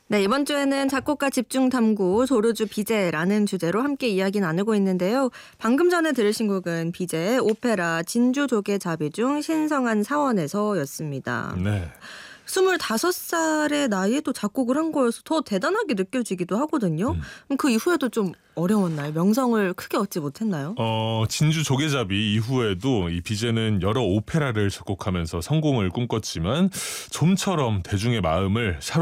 네, 이번 주에는 작곡가 집중 탐구 조르주 비제라는 주제로 함께 이야기 나누고 있는데요. 방금 전에 들으신 곡은 비제의 오페라 진주조개잡이 중 신성한 사원에서였습니다. 네. 25살의 나이에도 작곡을 한 거여서 더 대단하게 느껴지기도 하거든요. 그럼 그 이후에도 좀 어려웠나요? 명성을 크게 얻지 못했나요? 진주 조개잡이 이후에도 이 비제는 여러 오페라를 작곡하면서 성공을 꿈꿨지만 좀처럼 대중의 마음을